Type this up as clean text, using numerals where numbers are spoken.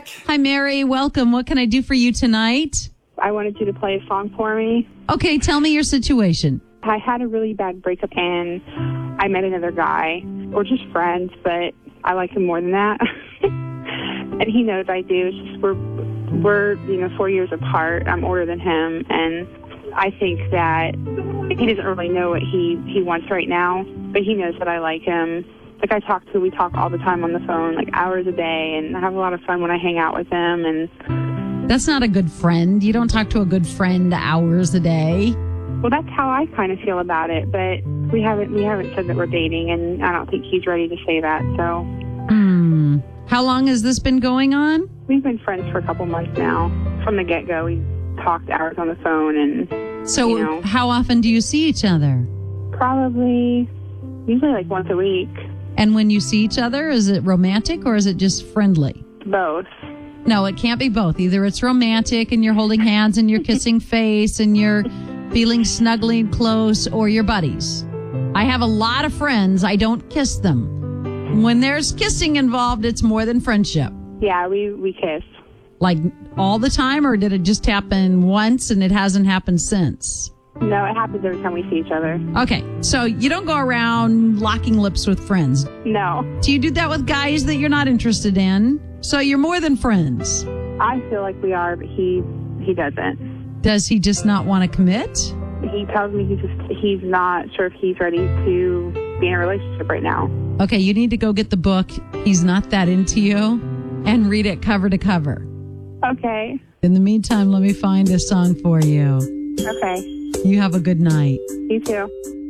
back. Hi, Mary. Welcome. What can I do for you tonight? I wanted you to play a song for me. Okay, tell me your situation. I had a really bad breakup and I met another guy. We're just friends, but I like him more than that. And he knows I do. It's just we're 4 years apart. I'm older than him, and I think that he doesn't really know what he wants right now, but he knows that I like him. Like we talk all the time on the phone, like hours a day, and I have a lot of fun when I hang out with him. And that's not a good friend. You don't talk to a good friend hours a day. Well, that's how I kind of feel about it, but we haven't said that we're dating, and I don't think he's ready to say that. So, How long has this been going on? We've been friends for a couple months now. From the get-go, we talked hours on the phone, and so how often do you see each other? Usually like once a week. And when you see each other, is it romantic or is it just friendly? Both. No, it can't be both. Either it's romantic and you're holding hands and you're kissing face and you're feeling snuggling close, or you're buddies. I have a lot of friends. I don't kiss them. When there's kissing involved, it's more than friendship. Yeah, we kiss. Like all the time, or did it just happen once and it hasn't happened since? No, it happens every time we see each other. Okay, so you don't go around locking lips with friends. No. Do you do that with guys that you're not interested in? So you're more than friends. I feel like we are, but he doesn't. Does he just not want to commit? He tells me he's not sure if he's ready to be in a relationship right now. Okay, you need to go get the book, He's Not That Into You, and read it cover to cover. Okay. In the meantime, let me find a song for you. Okay. You have a good night. You too.